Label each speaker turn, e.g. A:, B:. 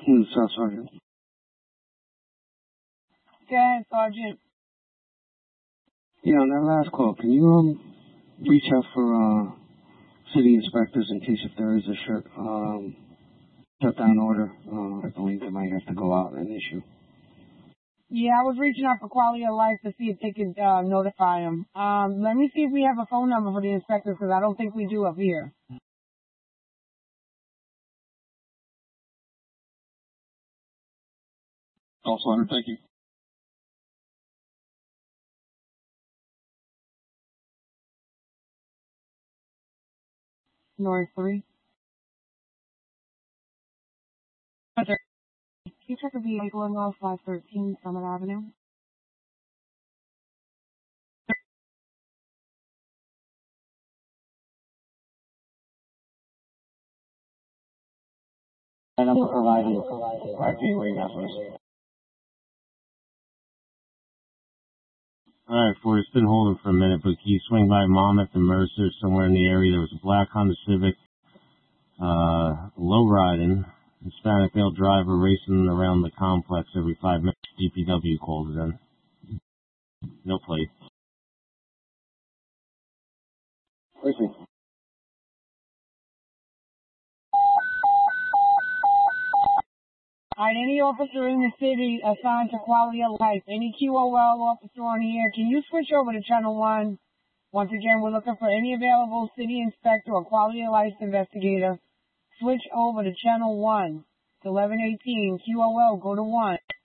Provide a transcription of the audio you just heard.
A: Sergeant.
B: Go ahead, Sergeant.
A: Yeah, on that last call, can you reach out for city inspectors in case if there is a shutdown order? I believe they might have to go out and issue.
B: Yeah, I was reaching out for Quality of Life to see if they could notify them. Let me see if we have a phone number for the inspectors, because I don't think we do up here.
A: Also, thank you.
B: North 3. Can you check the vehicle in 513 Summit Avenue?
A: And I'm providing IP right now, please.
C: Alright, Ford, it's been holding for a minute, but can you swing by Monmouth and Mercer somewhere in the area? There was a black Honda Civic, low riding, Hispanic male driver racing around the complex every 5 minutes. DPW called it in. No plate.
A: Racing.
B: Alright, any officer in the city assigned to Quality of Life, any QOL officer on here, can you switch over to Channel 1? Once again, we're looking for any available city inspector or Quality of Life investigator. Switch over to Channel 1. It's 1118. QOL, go to 1.